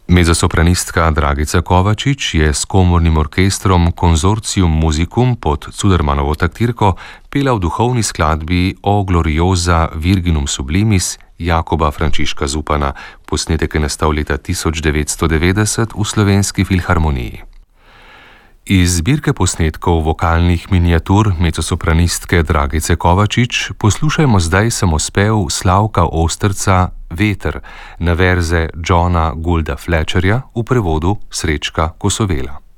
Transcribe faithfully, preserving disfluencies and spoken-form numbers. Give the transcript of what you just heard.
Mezzosopranistka Dragica Kovačič je s komornim orkestrom Consortium Musicum pod Zudermanovo taktirko pela v duhovni skladbi O gloriosa Virginum sublimis Jakoba Frančiška Zupana. Posnetek je nastal leta tisoč devetsto devetdeset v Slovenski filharmoniji. Iz zbirke posnetkov vokalnih miniatur mezzosopranistke Dragice Kovačič poslušajmo zdaj samospev Slavka Osterca Veter na verze Johna Goulda Fletcherja v prevodu Srečka Kosovela.